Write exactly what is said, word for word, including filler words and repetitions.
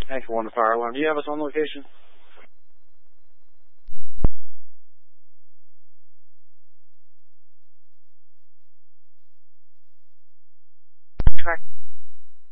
Thanks for one fire alarm. Do you have us on location? Correct.